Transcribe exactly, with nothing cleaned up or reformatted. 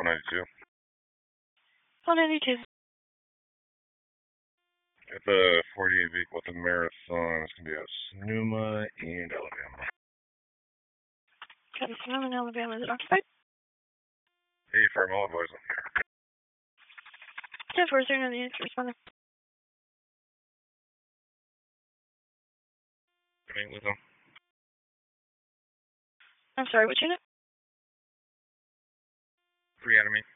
one ninety-two. one ninety-two. It's a forty-eight vehicle with a marathon. It's going to be out Sonoma and Alabama. Got Sonoma and Alabama. Is it occupied? Hey, firm, all boys. ten four zero, the unit responding. Meet with them. I'm sorry, which unit? Reanimate.